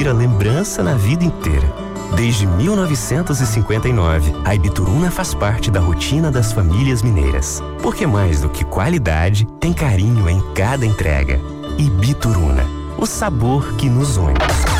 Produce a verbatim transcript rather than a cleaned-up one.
inspira lembrança na vida inteira. Desde mil novecentos e cinquenta e nove, a Ibituruna faz parte da rotina das famílias mineiras. Porque mais do que qualidade, tem carinho em cada entrega. Ibituruna, o sabor que nos une.